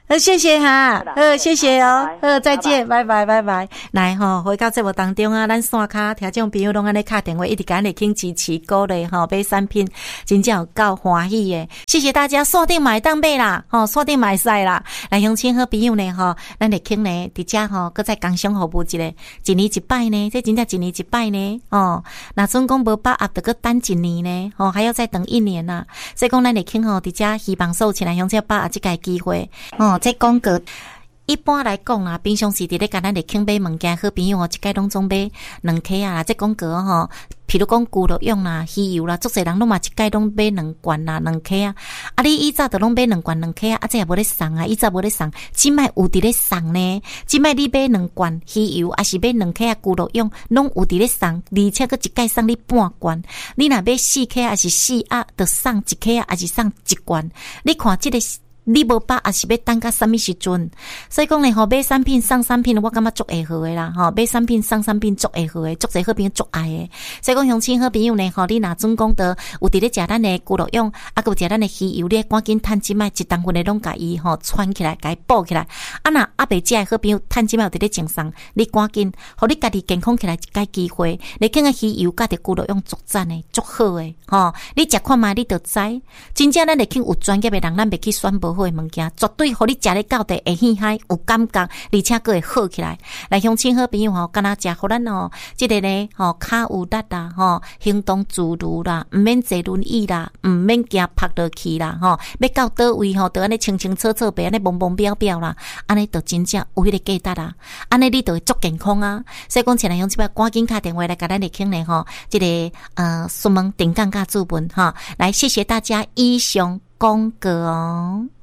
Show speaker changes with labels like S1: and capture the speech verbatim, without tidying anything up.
S1: 呃，谢谢哈，呃，谢谢哦，呃，再见，拜拜，拜拜。来吼，回到节目当中啊，咱线卡听众朋友拢安尼打电话，一直甲咱听支持鼓励吼，买产品真正有够欢喜诶。谢谢大家，锁定买当买啦，吼，锁定买晒啦。来乡亲好朋友呢，吼，咱来听呢，伫遮吼，搁再工商服务一个，一年一摆呢，这真正一年一摆呢，哦，那总讲无把握得搁等一年呢，哦，还要再等一年呐。所以讲咱来听吼，伫遮希望所有亲来乡亲把握即个机会，哦。这广告一般来讲啦，平常时伫咧甲咱咧倾买物件，好朋友哦，一概拢总买两克啊。这广告吼，譬如讲牛肉用啦、鱼油啦，足侪人拢嘛一概拢买两罐啦、两克啊。啊，你以早就拢买两罐两克啊，啊，这也无咧送啊，以早无咧送，即摆有伫咧送呢。即摆你买两罐鱼油，还是买两克啊牛肉用，拢有伫咧送，而且佫一概送你半罐。你若买四克还是四啊，就送一克啊，还是送一罐。你看这个。你无把也是要等到什么时阵？所以讲咧，吼买产品送产品，我感觉足会好诶啦，吼买产品送产品足会好诶，足侪好朋友足爱诶。所以讲乡亲好朋友呢，吼你若总讲得有伫咧食咱诶牛肉用，啊个有食咱诶鱼油咧，赶紧趁即摆一当份诶拢甲伊吼串起来，甲伊补起来。啊若啊袂食诶好朋友，趁即摆有伫咧种送，你赶紧，互你家己健康起来一解机会。你看个鱼油甲着牛肉用足赞诶，足好诶，吼你食看嘛，你着知，真正咱会去有专业诶人，咱袂去选无好诶物件，绝对互你食咧到底会喜嗨，有感觉，而且佫会好起来。来乡亲好朋友吼，敢若食互咱吼，即个咧吼骹有力啦，吼行动自如啦，毋免坐轮椅啦，毋免惊趴落去啦，吼要到倒位吼，着安尼清清楚楚，别安尼蒙蒙表表啦，安尼着真正有迄个价值啦，安尼你着会足健康啊。所以讲，前来乡即摆赶紧打电话来甲咱嚟傾咧吼，即个呃询问定岗甲资本哈，来谢谢大家以上广告哦。